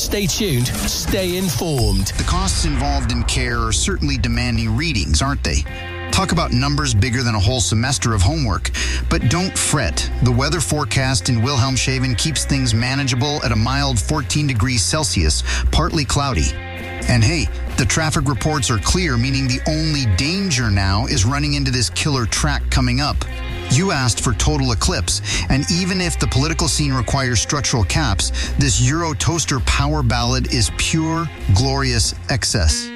Stay tuned, stay informed. The costs involved in care are certainly demanding readings, aren't they? Talk about numbers bigger than a whole semester of homework. But don't fret. The weather forecast in Wilhelmshaven keeps things manageable at a mild 14 degrees Celsius, partly cloudy. And hey, the traffic reports are clear, meaning the only danger now is running into this killer track coming up. You asked for total eclipse, and even if the political scene requires structural caps, this Euro toaster power ballad is pure, glorious excess.